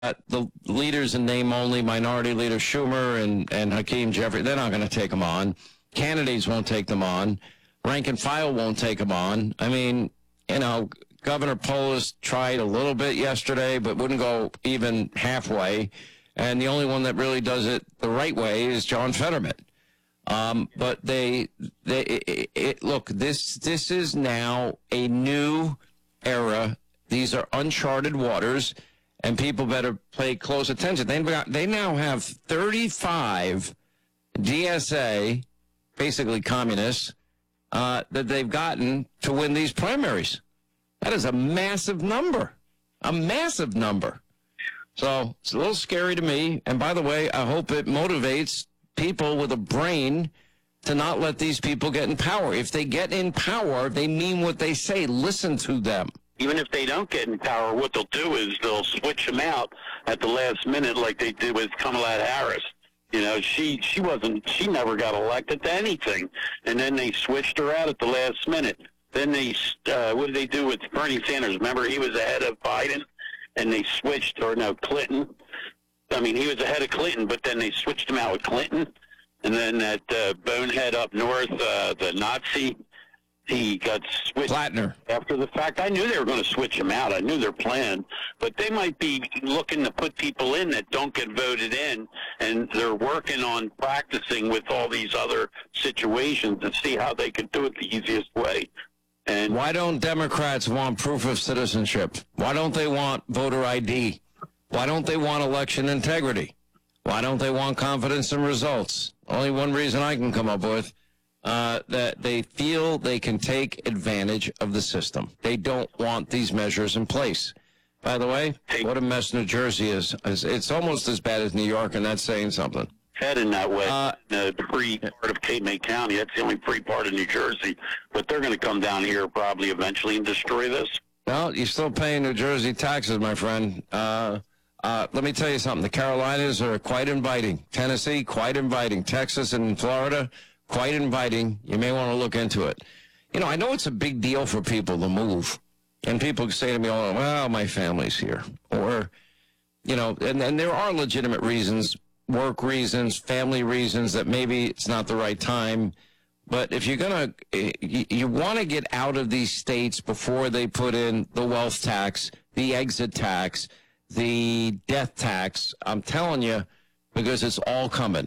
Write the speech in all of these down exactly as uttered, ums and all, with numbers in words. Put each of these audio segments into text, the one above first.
Uh, the leaders in name only, Minority Leader Schumer and, and Hakeem Jeffrey, they're not going to take them on. Candidates won't take them on. Rank and file won't take them on. I mean, you know, Governor Polis tried a little bit yesterday, but wouldn't go even halfway. And the only one that really does it the right way is John Fetterman. Um, but they, they, it, it, look, this, this is now a new era. These are uncharted waters. And people better pay close attention. They got, they now have thirty-five D S A, basically communists, uh, that they've gotten to win these primaries. That is a massive number, a massive number. So it's a little scary to me. And by the way, I hope it motivates people with a brain to not let these people get in power. If they get in power, they mean what they say. Listen to them. Even if they don't get in power, what they'll do is they'll switch them out at the last minute like they did with Kamala Harris. You know, she she wasn't, she never got elected to anything. And then they switched her out at the last minute. Then they, uh, what did they do with Bernie Sanders? Remember, he was ahead of Biden, and they switched, or no, Clinton. I mean, he was ahead of Clinton, but then they switched him out with Clinton. And then that uh, bonehead up north, uh, the Nazi, he got switched Plattner. After the fact. I knew they were going to switch him out. I knew their plan. But they might be looking to put people in that don't get voted in, and they're working on practicing with all these other situations to see how they could do it the easiest way. And why don't Democrats want proof of citizenship? Why don't they want voter I D? Why don't they want election integrity? Why don't they want confidence in results? Only one reason I can come up with. Uh, that they feel they can take advantage of the system. They don't want these measures in place. By the way, what a mess New Jersey is. It's almost as bad as New York, and that's saying something. Heading that way. Uh, the free part of Cape May County, that's the only free part of New Jersey. But they're going to come down here probably eventually and destroy this. Well, you're still paying New Jersey taxes, my friend. Uh, uh, let me tell you something. The Carolinas are quite inviting. Tennessee, quite inviting. Texas and Florida, quite inviting. You may want to look into it. You know, I know it's a big deal for people to move. And people say to me, oh, well, my family's here. Or, you know, and, and there are legitimate reasons, work reasons, family reasons that maybe it's not the right time. But if you're going to, you, you want to get out of these states before they put in the wealth tax, the exit tax, the death tax. I'm telling you, because it's all coming.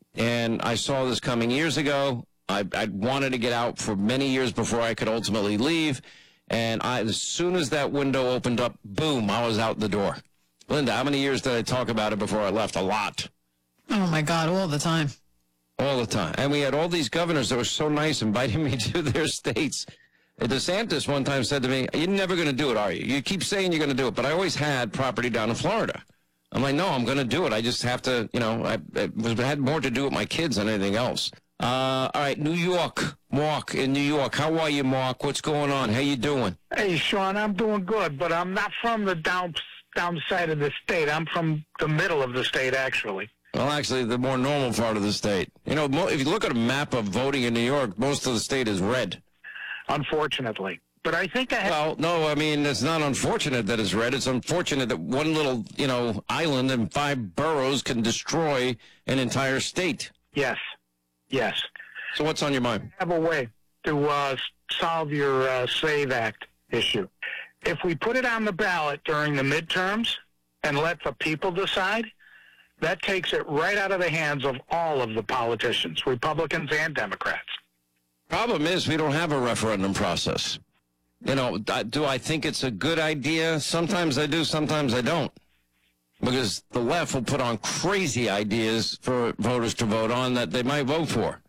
And I saw this coming years ago. I, I wanted to get out for many years before I could ultimately leave. And I, as soon as that window opened up, boom, I was out the door. Linda, how many years did I talk about it before I left? A lot. Oh, my God, all the time. All the time. And we had all these governors that were so nice inviting me to their states. DeSantis one time said to me, you're never going to do it, are you? You keep saying you're going to do it, but I always had property down in Florida. I'm like, no, I'm going to do it. I just have to, you know, I, it was, had more to do with my kids than anything else. Uh, all right, New York, Mark in New York. How are you, Mark? What's going on? How you doing? Hey, Sean, I'm doing good, but I'm not from the down downside of the state. I'm from the middle of the state, actually. Well, actually, the more normal part of the state. You know, if you look at a map of voting in New York, most of the state is red. Unfortunately. But I think I have... Well, no, I mean, it's not unfortunate that it's red. It's unfortunate that one little, you know, island and five boroughs can destroy an entire state. Yes. Yes. So what's on your mind? I have a way to uh, solve your uh, SAVE Act issue. If we put it on the ballot during the midterms and let the people decide, that takes it right out of the hands of all of the politicians, Republicans and Democrats. Problem is we don't have a referendum process. You know, do I think it's a good idea? Sometimes I do, sometimes I don't. Because the left will put on crazy ideas for voters to vote on that they might vote for.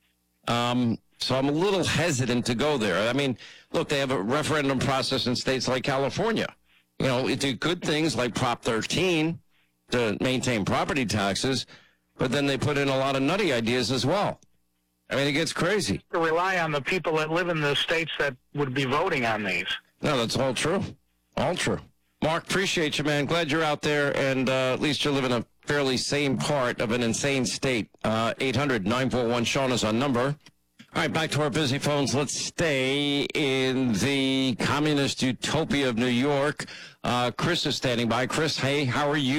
Um, so I'm a little hesitant to go there. I mean, look, they have a referendum process in states like California. You know, it do good things like Prop thirteen to maintain property taxes, but then they put in a lot of nutty ideas as well. I mean, it gets crazy. To rely on the people that live in the states that would be voting on these. No, that's all true. All true. Mark, appreciate you, man. Glad you're out there, and uh, at least you live in a fairly sane part of an insane state. Uh, eight hundred nine four one Sean is our number. All right, back to our busy phones. Let's stay in the communist utopia of New York. Uh, Chris is standing by. Chris, hey, how are you?